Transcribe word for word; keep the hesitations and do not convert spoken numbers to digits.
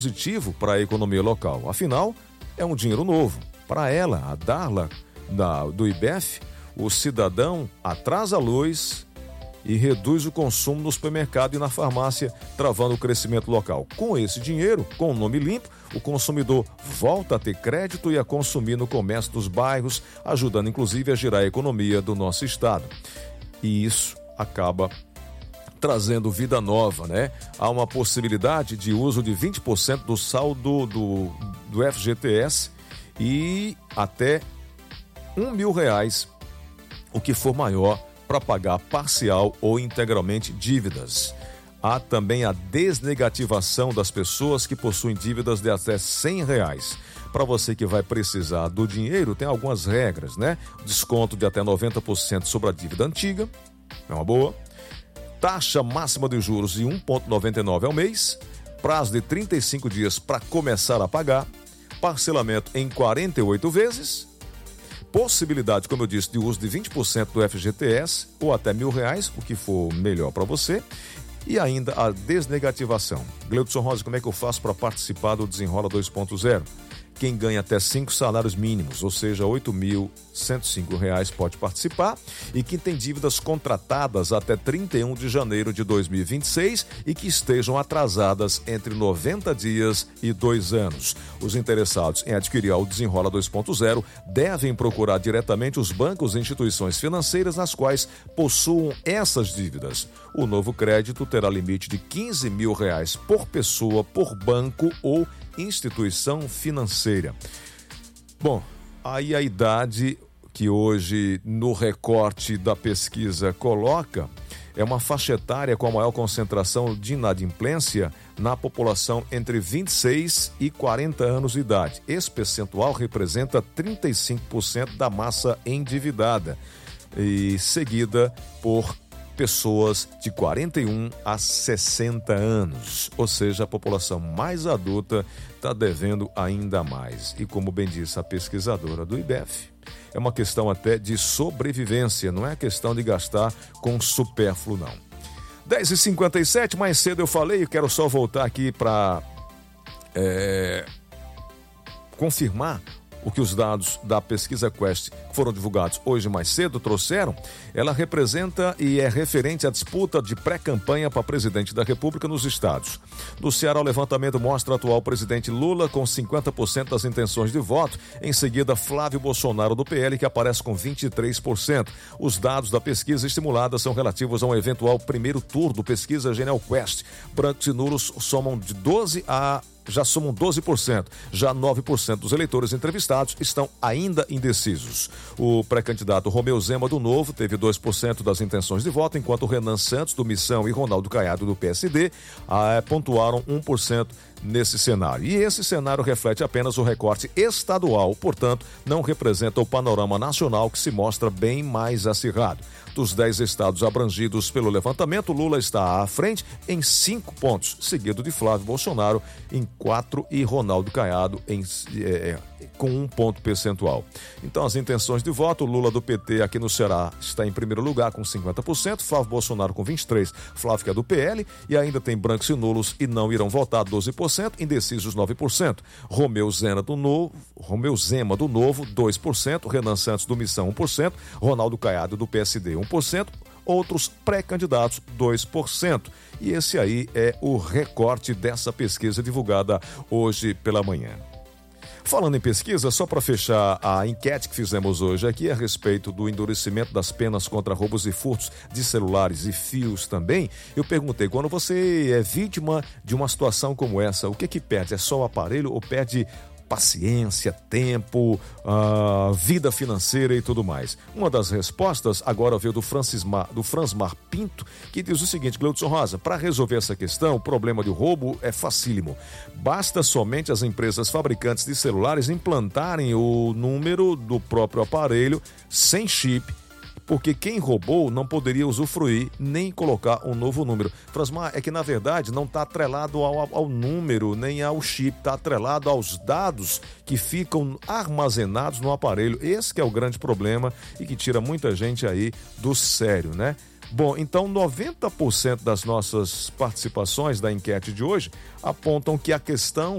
positivo para a economia local. Afinal, é um dinheiro novo. Para ela, a Darla da, do I B F, o cidadão atrasa a luz e reduz o consumo no supermercado e na farmácia, travando o crescimento local. Com esse dinheiro, com o nome limpo, o consumidor volta a ter crédito e a consumir no comércio dos bairros, ajudando inclusive a girar a economia do nosso estado. E isso acaba trazendo vida nova, né? Há uma possibilidade de uso de vinte por cento do saldo do, do F G T S e até um mil reais, o que for maior, para pagar parcial ou integralmente dívidas. Há também a desnegativação das pessoas que possuem dívidas de até cem reais. Para você que vai precisar do dinheiro, tem algumas regras, né? Desconto de até noventa por cento sobre a dívida antiga, é uma boa. Taxa máxima de juros de um vírgula noventa e nove ao mês. Prazo de trinta e cinco dias para começar a pagar. Parcelamento em quarenta e oito vezes. Possibilidade, como eu disse, de uso de vinte por cento do F G T S ou até mil reais, o que for melhor para você. E ainda a desnegativação. Gleudson Rosa, como é que eu faço para participar do Desenrola dois ponto zero? Quem ganha até cinco salários mínimos, ou seja, oito mil cento e cinco reais, pode participar. E quem tem dívidas contratadas até trinta e um de janeiro de dois mil e vinte e seis e que estejam atrasadas entre noventa dias e dois anos. Os interessados em adquirir o Desenrola dois ponto zero devem procurar diretamente os bancos e instituições financeiras nas quais possuam essas dívidas. O novo crédito terá limite de quinze mil reais por pessoa, por banco ou instituição financeira. Bom, aí a idade que hoje no recorte da pesquisa coloca é uma faixa etária com a maior concentração de inadimplência na população entre vinte e seis e quarenta anos de idade. Esse percentual representa trinta e cinco por cento da massa endividada e seguida por pessoas de quarenta e um a sessenta anos, ou seja, a população mais adulta está devendo ainda mais. E como bem disse a pesquisadora do I B F, é uma questão até de sobrevivência, não é questão de gastar com supérfluo, não. dez e cinquenta e sete, mais cedo eu falei, eu quero só voltar aqui para é, confirmar o que os dados da pesquisa Quest que foram divulgados hoje mais cedo trouxeram. Ela representa e é referente à disputa de pré-campanha para presidente da República nos estados. No Ceará, o levantamento mostra o atual presidente Lula com cinquenta por cento das intenções de voto. Em seguida, Flávio Bolsonaro do P L, que aparece com vinte e três por cento. Os dados da pesquisa estimulada são relativos a um eventual primeiro turno pesquisa Genial Quest. Brancos e nulos somam de doze a já somam doze por cento. Já nove por cento dos eleitores entrevistados estão ainda indecisos. O pré-candidato Romeu Zema do Novo teve dois por cento das intenções de voto, enquanto Renan Santos do Missão e Ronaldo Caiado do P S D ah, pontuaram um por cento nesse cenário. E esse cenário reflete apenas o recorte estadual, portanto, não representa o panorama nacional, que se mostra bem mais acirrado. Dos dez estados abrangidos pelo levantamento, Lula está à frente em cinco pontos, seguido de Flávio Bolsonaro em quatro e Ronaldo Caiado em, é, com um ponto percentual. Então, as intenções de voto, Lula do P T aqui no Ceará está em primeiro lugar com cinquenta por cento, Flávio Bolsonaro com vinte e três por cento, Flávio que é do P L, e ainda tem brancos e nulos e não irão votar doze por cento, indecisos nove por cento, Romeu Zema do Novo, Romeu Zema do Novo dois por cento, Renan Santos do Missão um por cento, Ronaldo Caiado do P S D um por cento, outros pré-candidatos dois por cento. E esse aí é o recorte dessa pesquisa divulgada hoje pela manhã. Falando em pesquisa, só para fechar a enquete que fizemos hoje aqui a respeito do endurecimento das penas contra roubos e furtos de celulares e fios também, eu perguntei, quando você é vítima de uma situação como essa, o que que perde? É só o aparelho ou perde paciência, tempo, uh, vida financeira e tudo mais? Uma das respostas agora veio do, Francismar, do Fransmar Pinto, que diz o seguinte: Gleudson Rosa, para resolver essa questão, o problema de roubo é facílimo. Basta somente as empresas fabricantes de celulares implantarem o número do próprio aparelho sem chip, porque quem roubou não poderia usufruir nem colocar um novo número. Frasmar, é que na verdade não está atrelado ao, ao número nem ao chip, está atrelado aos dados que ficam armazenados no aparelho. Esse que é o grande problema e que tira muita gente aí do sério, né? Bom, então noventa por cento das nossas participações da enquete de hoje apontam que a questão